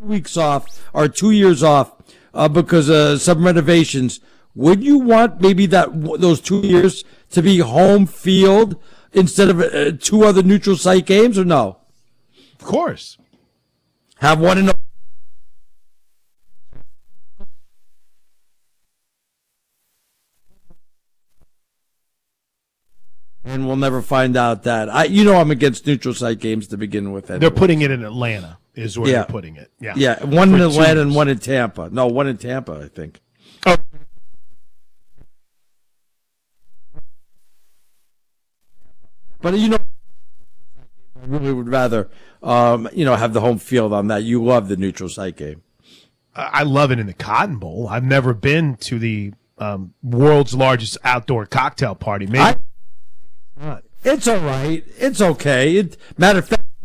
weeks off or 2 years off because of some renovations, would you want maybe those 2 years to be home field instead of two other neutral site games, or no? Of course. Have one in. And we'll never find out that. I'm against neutral site games to begin with. Anyway. They're putting it in Atlanta is where they're putting it. Yeah. Yeah, one in Atlanta and one in Tampa. No, one in Tampa, I think. Oh. But, I really would rather, have the home field on that. You love the neutral site game. I love it in the Cotton Bowl. I've never been to the world's largest outdoor cocktail party. Maybe not. It's all right. It's okay. Matter of fact,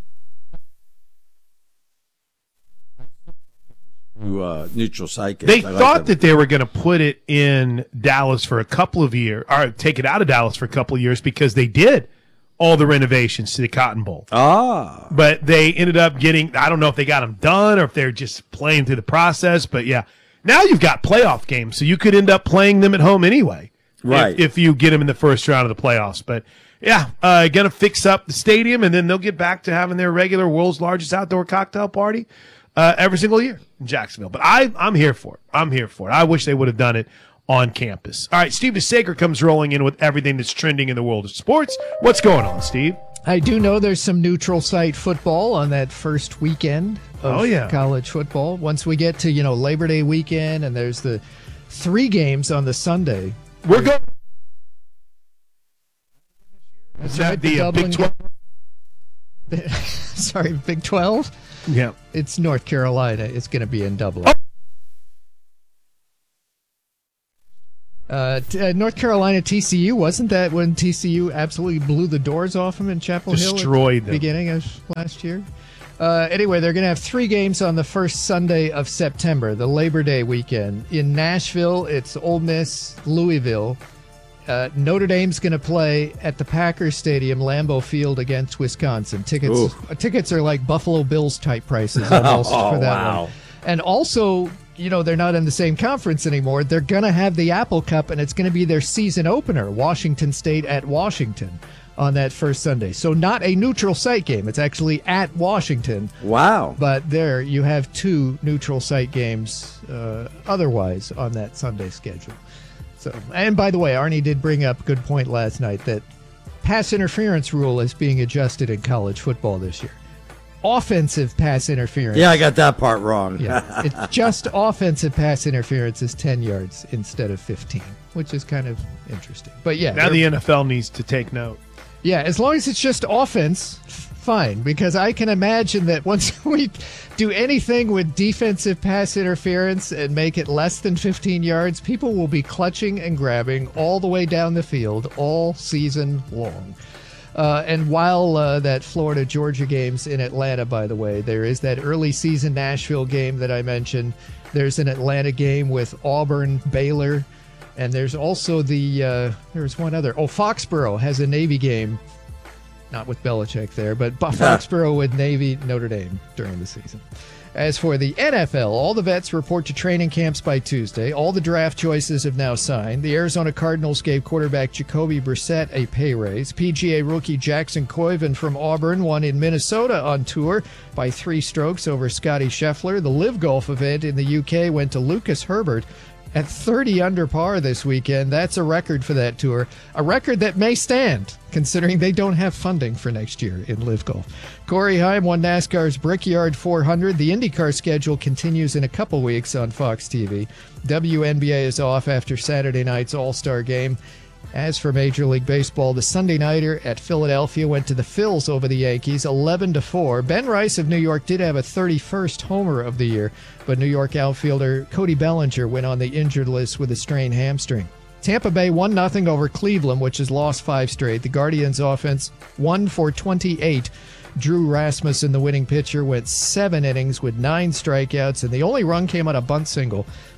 neutral site games. They thought that they were going to put it in Dallas for a couple of years, or take it out of Dallas for a couple of years, because they did all the renovations to the Cotton Bowl. But they ended up getting, I don't know if they got them done or if they're just playing through the process, but yeah. Now you've got playoff games, so you could end up playing them at home anyway. Right. If you get them in the first round of the playoffs. But yeah, going to fix up the stadium, and then they'll get back to having their regular world's largest outdoor cocktail party every single year in Jacksonville. But I'm here for it. I'm here for it. I wish they would have done it on campus. All right, Steve DeSager comes rolling in with everything that's trending in the world of sports. What's going on, Steve? I do know there's some neutral site football on that first weekend of college football. Once we get to, Labor Day weekend, and there's the 3 games on the Sunday. We're going. Is that the Big 12? Sorry, Big 12? Yeah. It's North Carolina. It's going to be in Dublin. North Carolina TCU, wasn't that when TCU absolutely blew the doors off them in Chapel Hill? Destroyed at the beginning of last year? Anyway, they're going to have 3 games on the first Sunday of September, the Labor Day weekend. In Nashville, it's Ole Miss, Louisville. Notre Dame's going to play at the Packers Stadium, Lambeau Field, against Wisconsin. Tickets are like Buffalo Bills type prices almost for that one. And also, they're not in the same conference anymore. They're going to have the Apple Cup, and it's going to be their season opener, Washington State at Washington, on that first Sunday. So not a neutral site game. It's actually at Washington. Wow. But there you have 2 neutral site games otherwise on that Sunday schedule. So, and by the way, Arnie did bring up a good point last night that pass interference rule is being adjusted in college football this year. Offensive pass interference. Yeah, I got that part wrong. Yeah, it's just offensive pass interference is 10 yards instead of 15, which is kind of interesting. But yeah. Now the NFL needs to take note. Yeah, as long as it's just offense, fine. Because I can imagine that once we do anything with defensive pass interference and make it less than 15 yards, people will be clutching and grabbing all the way down the field all season long. And while that Florida-Georgia game's in Atlanta, by the way, there is that early season Nashville game that I mentioned. There's an Atlanta game with Auburn, Baylor. And there's also there's one other. Foxborough has a Navy game. Not with Belichick there, but Foxborough with Navy, Notre Dame during the season. As for the NFL, all the vets report to training camps by Tuesday. All the draft choices have now signed. The Arizona Cardinals gave quarterback Jacoby Brissett a pay raise. PGA rookie Jackson Koiven from Auburn won in Minnesota on tour by 3 strokes over Scotty Scheffler. The Live Golf event in the UK went to Lucas Herbert at 30 under par this weekend. That's a record for that tour. A record that may stand, considering they don't have funding for next year in Live Golf. Corey Haim won NASCAR's Brickyard 400. The IndyCar schedule continues in a couple weeks on Fox TV. WNBA is off after Saturday night's All-Star game. As for Major League Baseball, the Sunday nighter at Philadelphia went to the Phils over the Yankees, 11-4. Ben Rice of New York did have a 31st homer of the year, but New York outfielder Cody Bellinger went on the injured list with a strained hamstring. Tampa Bay 1-0 over Cleveland, which has lost 5 straight. The Guardians' offense 1 for 28. Drew Rasmussen, the winning pitcher, went 7 innings with 9 strikeouts, and the only run came on a bunt single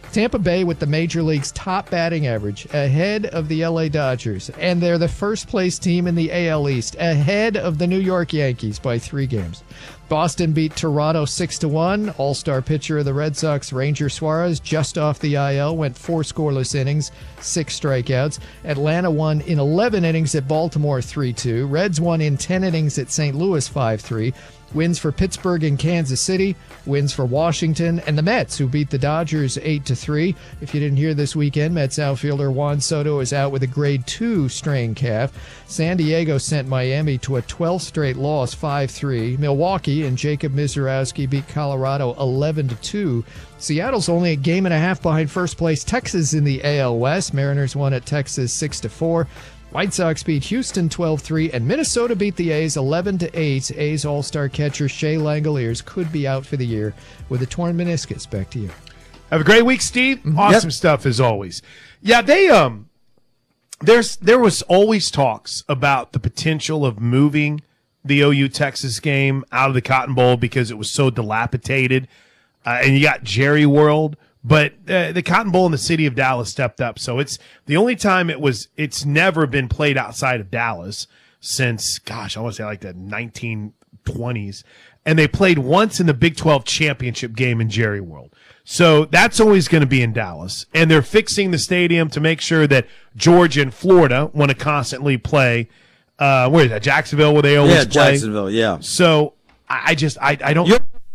Tampa Bay with the Major League's top batting average, ahead of the LA Dodgers, and they're the first-place team in the AL East, ahead of the New York Yankees by 3 games. Boston beat Toronto 6-1. All-star pitcher of the Red Sox, Ranger Suarez, just off the IL, went 4 scoreless innings, 6 strikeouts. Atlanta won in 11 innings at Baltimore 3-2. Reds won in 10 innings at St. Louis 5-3. Wins for Pittsburgh and Kansas City, wins for Washington, and the Mets, who beat the Dodgers 8-3. If you didn't hear this weekend, Mets outfielder Juan Soto is out with a grade 2 strained calf. San Diego sent Miami to a 12th straight loss, 5-3. Milwaukee and Jacob Mizorowski beat Colorado 11-2. Seattle's only a game and a half behind first place Texas in the AL West. Mariners won at Texas 6-4. White Sox beat Houston 12-3, and Minnesota beat the A's 11-8. A's all-star catcher Shea Langoliers could be out for the year with a torn meniscus. Back to you. Have a great week, Steve. Awesome stuff as always. Yeah, they there was always talks about the potential of moving the OU Texas game out of the Cotton Bowl because it was so dilapidated, and you got Jerry World. But the Cotton Bowl in the city of Dallas stepped up. So it's the only time it's never been played outside of Dallas since, gosh, I want to say like the 1920s. And they played once in the Big 12 championship game in Jerry World. So that's always going to be in Dallas. And they're fixing the stadium to make sure that Georgia and Florida want to constantly play. Where is that? Jacksonville, where they always play? Yeah, Jacksonville, yeah. So I don't.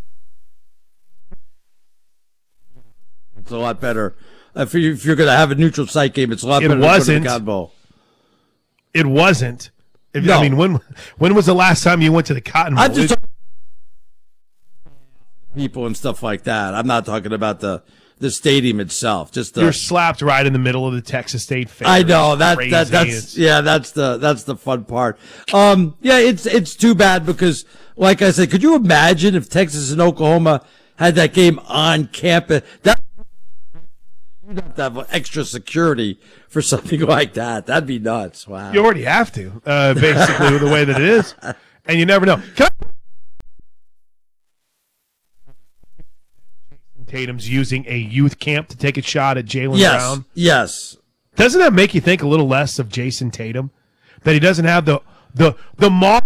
It's a lot better. If you're going to have a neutral site game, it's a lot better than the Cotton Bowl. It wasn't. No. I mean, when was the last time you went to the Cotton Bowl? I'm just talking people and stuff like that. I'm not talking about the stadium itself. Just you're slapped right in the middle of the Texas State Fair. I know that's the fun part. It's too bad because, like I said, could you imagine if Texas and Oklahoma had that game on campus? You'd have to have extra security for something like that. That'd be nuts. Wow. You already have to, basically, with the way that it is. And you never know. Tatum's using a youth camp to take a shot at Jaylen Brown. Yes. Doesn't that make you think a little less of Jason Tatum? That he doesn't have the mock.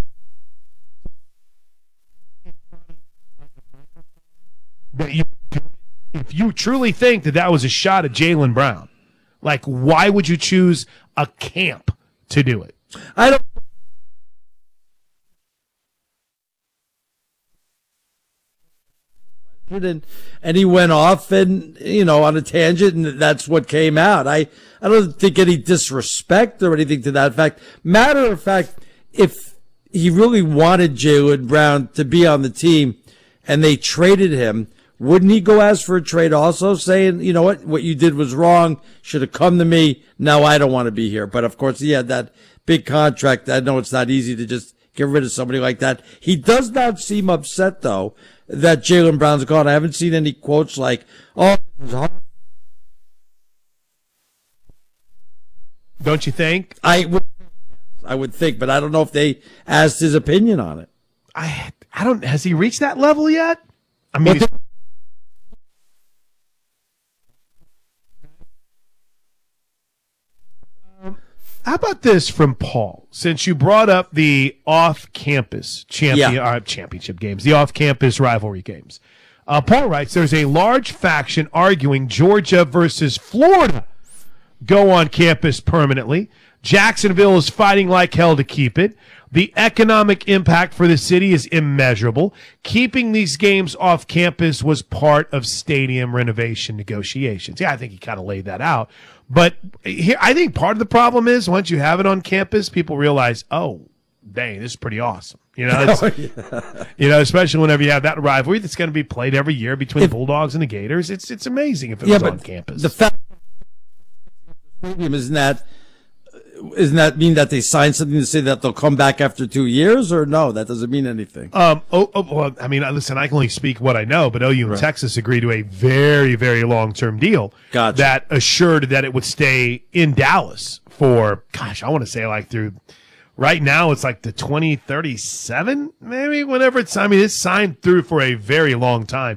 That you. If you truly think that was a shot at Jaylen Brown, like, why would you choose a camp to do it? I don't. And he went off and, on a tangent, and that's what came out. I don't think any disrespect or anything to that fact. Matter of fact, if he really wanted Jaylen Brown to be on the team and they traded him, wouldn't he go ask for a trade also, saying, you know what you did was wrong, should have come to me, now I don't want to be here. But, of course, he had that big contract. I know it's not easy to just get rid of somebody like that. He does not seem upset, though, that Jaylen Brown's gone. I haven't seen any quotes like, oh, it was hard. Don't you think? I would think, but I don't know if they asked his opinion on it. I don't. Has he reached that level yet? I mean, how about this from Paul? Since you brought up the off-campus championship games, the off-campus rivalry games, Paul writes, there's a large faction arguing Georgia versus Florida go on campus permanently. Jacksonville is fighting like hell to keep it. The economic impact for the city is immeasurable. Keeping these games off campus was part of stadium renovation negotiations. Yeah, I think he kind of laid that out. But here, I think part of the problem is once you have it on campus, people realize, oh, dang, this is pretty awesome. Especially whenever you have that rivalry that's going to be played every year between the Bulldogs and the Gators. It's amazing if it was on campus. The fact stadium isn't that mean that they signed something to say that they'll come back after 2 years, or no? That doesn't mean anything. Well, I mean, listen, I can only speak what I know, but OU and Texas agreed to a very, very long-term deal that assured that it would stay in Dallas for, gosh, I want to say like through, right now it's like the 2037, maybe, whenever it's, I mean, it's signed through for a very long time.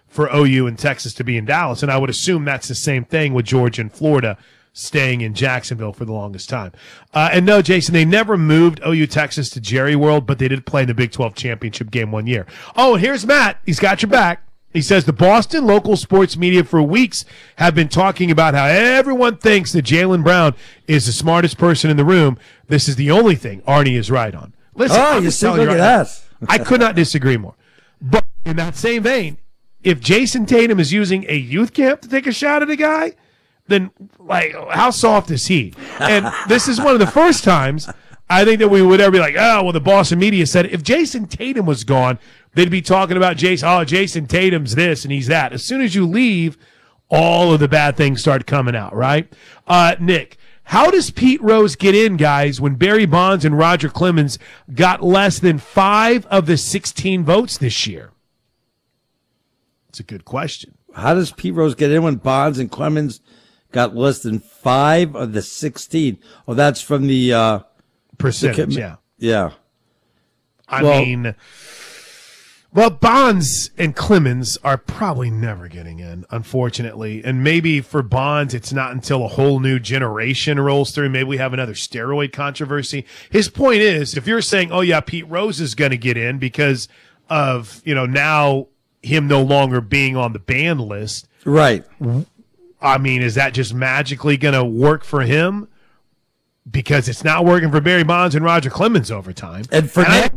for OU and Texas to be in Dallas. And I would assume that's the same thing with Georgia and Florida staying in Jacksonville for the longest time. And no, Jason, they never moved OU Texas to Jerry World, but they did play in the Big 12 championship game one year. Oh, and here's Matt. He's got your back. He says the Boston local sports media for weeks have been talking about how everyone thinks that Jaylen Brown is the smartest person in the room. This is the only thing Arnie is right on. Listen, Oh, I'm you just see, telling look you at right that. now, I could not disagree more. But in that same vein, if Jason Tatum is using a youth camp to take a shot at a guy, then like how soft is he? And this is one of the first times I think that we would ever be like, oh, well, the Boston media said if Jason Tatum was gone, they'd be talking about Jason. Oh, Jason Tatum's this and he's that. As soon as you leave, all of the bad things start coming out, right? Nick, how does Pete Rose get in, guys, when Barry Bonds and Roger Clemens got less than 5 of the 16 votes this year? It's a good question. How does Pete Rose get in when Bonds and Clemens got less than 5 of the 16? Oh, that's from the Percentage, yeah. Yeah. I Well- mean, well, Bonds and Clemens are probably never getting in, unfortunately. And maybe for Bonds, it's not until a whole new generation rolls through. Maybe we have another steroid controversy. His point is, if you're saying, oh, yeah, Pete Rose is going to get in because of, now him no longer being on the ban list, Right. I mean, is that just magically going to work for him? Because it's not working for Barry Bonds and Roger Clemens over time. And for I-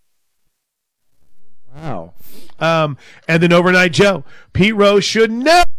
Wow. And then overnight Joe, Pete Rose should never